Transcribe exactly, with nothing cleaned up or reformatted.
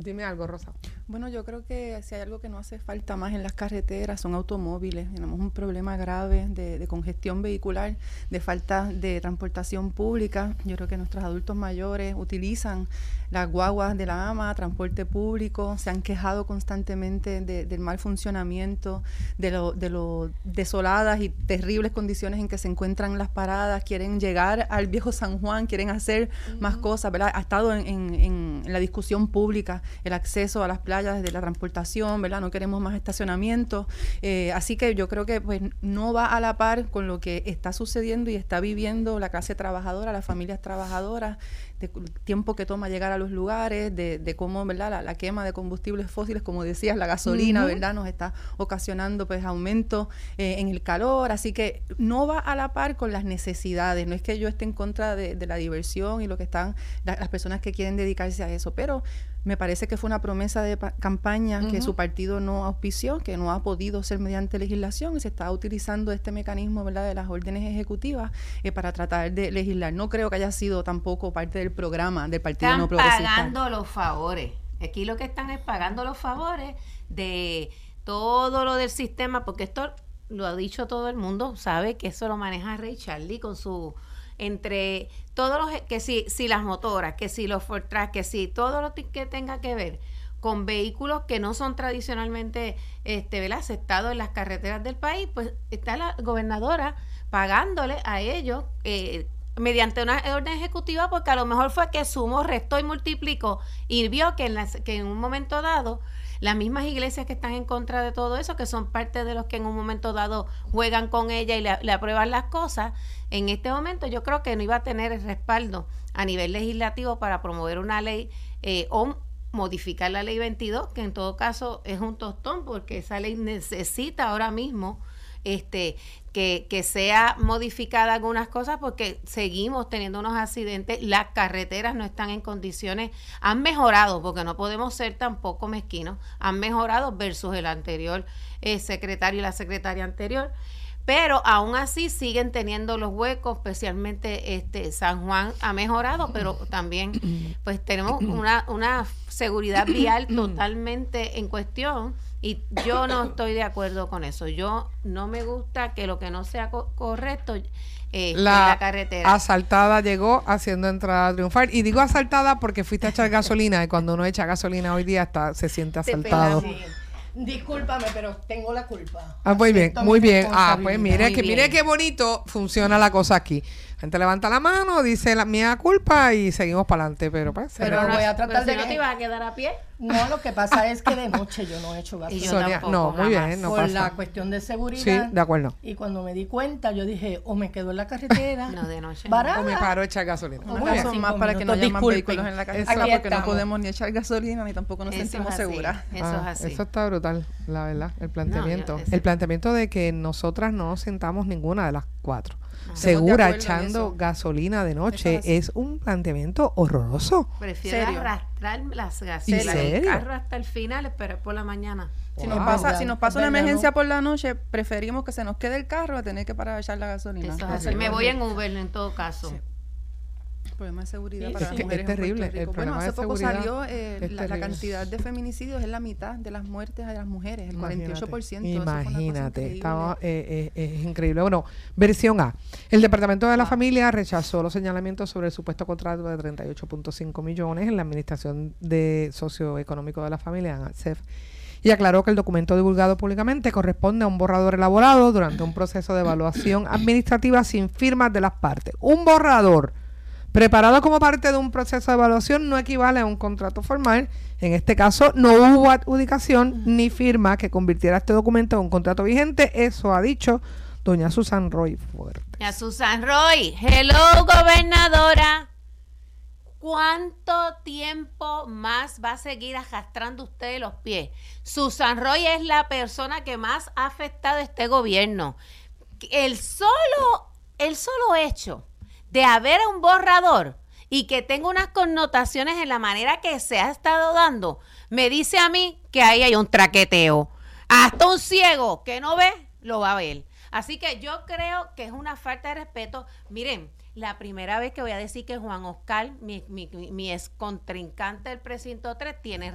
Dime algo, Rosa. Bueno, yo creo que si hay algo que no hace falta más en las carreteras son automóviles. Tenemos un problema grave de, de congestión vehicular, de falta de transportación pública. Yo creo que nuestros adultos mayores utilizan las guaguas de la A M A, transporte público, se han quejado constantemente de, del mal funcionamiento, de lo, de lo desoladas y terribles condiciones en que se encuentran las paradas, quieren llegar al viejo San Juan, quieren hacer uh-huh. más cosas, ¿verdad? Ha estado en, en, en, en la discusión pública el acceso a las playas desde la transportación, ¿verdad? No queremos más estacionamiento, eh, así que yo creo que pues no va a la par con lo que está sucediendo y está viviendo la clase trabajadora, las familias trabajadoras, de tiempo que toma llegar a los lugares, de, de cómo, ¿verdad? La, la quema de combustibles fósiles, como decías, la gasolina, uh-huh. ¿verdad? Nos está ocasionando pues aumento eh, en el calor, así que no va a la par con las necesidades. No es que yo esté en contra de, de la diversión y lo que están la, las personas que quieren dedicarse a eso, pero me parece que fue una promesa de pa- campaña uh-huh. que su partido no auspició, que no ha podido ser mediante legislación, y se está utilizando este mecanismo, ¿verdad?, de las órdenes ejecutivas eh, para tratar de legislar. No creo que haya sido tampoco parte del programa del Partido están No Progresista. Están pagando los favores. Aquí lo que están es pagando los favores de todo lo del sistema, porque esto lo ha dicho todo el mundo, sabe que eso lo maneja Ray Charlie con su... entre todos los, que si, si las motoras, que si los Ford Track, que si todo lo que tenga que ver con vehículos que no son tradicionalmente este, ¿verdad?, aceptados en las carreteras del país, pues está la gobernadora pagándole a ellos eh, mediante una orden ejecutiva, porque a lo mejor fue que sumó, restó y multiplicó y vio que en, las, que en un momento dado las mismas iglesias que están en contra de todo eso, que son parte de los que en un momento dado juegan con ella y le, le aprueban las cosas, en este momento yo creo que no iba a tener el respaldo a nivel legislativo para promover una ley eh, o modificar la ley veintidós, que en todo caso es un tostón, porque esa ley necesita ahora mismo este que, que sea modificada algunas cosas, porque seguimos teniendo unos accidentes, las carreteras no están en condiciones, han mejorado, porque no podemos ser tampoco mezquinos, han mejorado versus el anterior eh, secretario y la secretaria anterior, pero aún así siguen teniendo los huecos, especialmente este San Juan ha mejorado, pero también pues tenemos una, una seguridad vial totalmente en cuestión, y yo no estoy de acuerdo con eso. Yo no me gusta que lo que no sea co- correcto eh, la, en la carretera. Asaltada llegó haciendo entrada a triunfar, y digo asaltada porque fuiste a echar gasolina, y cuando uno echa gasolina hoy día hasta se siente asaltado. Discúlpame, pero tengo la culpa. Ah, muy bien, Acepto muy mi bien. Ah, pues mire Muy que bien. mire qué bonito funciona la cosa aquí. La gente levanta la mano, dice la mía culpa y seguimos para adelante, pero pues Pero se- voy a tratar Pero si de no que- te ibas a quedar a pie. No, lo que pasa es que de noche yo no he hecho Y yo gasolina. Sonia, tampoco, no, muy jamás. bien, no por pasa. la cuestión de Sí, seguridad. de acuerdo. Y cuando me di cuenta, yo dije, o me quedo en la carretera. No, de noche. Varada. O me paro a echar gasolina. Una Muy Muy bien. razón bien. más para que no haya Cinco más minutos, vehículos en la disculpen. carretera, Aquí porque no estamos. podemos ni echar gasolina ni tampoco nos Eso es sentimos así, seguras. Eso Ah, es así. Eso está brutal, la verdad, el planteamiento. No, yo- ese- el planteamiento de que nosotras no nos sentamos ninguna de las cuatro. Estamos Segura de acuerdo en echando eso. gasolina de noche Eso es así. es un planteamiento horroroso. Prefiero ¿Serio? arrastrar las ¿En gacelas del serio? carro hasta el final, esperar por la mañana. Si Wow. nos pasa, Verdad, si nos pasa es una verdad, emergencia ¿no? por la noche, preferimos que se nos quede el carro a tener que parar a echar la gasolina. Eso es Porque así. Me el voy en Uber en todo caso. Sí. problema de seguridad Sí, para es las que mujeres es terrible, en Puerto el Rico. Bueno, problema hace de poco seguridad salió eh, es la, la terrible. cantidad de feminicidios es la mitad de las muertes de las mujeres, el cuarenta y ocho por ciento. Imagínate, Eso fue una cosa imagínate, increíble. estaba, eh, eh, es increíble. Bueno, versión A. El Departamento de la Familia rechazó los señalamientos sobre el supuesto contrato de treinta y ocho punto cinco millones en la Administración de Socioeconómico de la Familia, A S E F, y aclaró que el documento divulgado públicamente corresponde a un borrador elaborado durante un proceso de evaluación administrativa sin firmas de las partes. Un borrador preparado como parte de un proceso de evaluación no equivale a un contrato formal. En este caso no hubo adjudicación ni firma que convirtiera este documento en un contrato vigente. Eso ha dicho doña Susan Roy Fuerte. A Susan Roy, hello gobernadora. ¿Cuánto tiempo más va a seguir arrastrando usted los pies? Susan Roy es la persona que más ha afectado a este gobierno. El solo, el solo hecho de haber un borrador y que tenga unas connotaciones en la manera que se ha estado dando, me dice a mí que ahí hay un traqueteo. Hasta un ciego que no ve, lo va a ver. Así que yo creo que es una falta de respeto. Miren, la primera vez que voy a decir que Juan Oscar, mi, mi, mi ex contrincante del precinto tres, tiene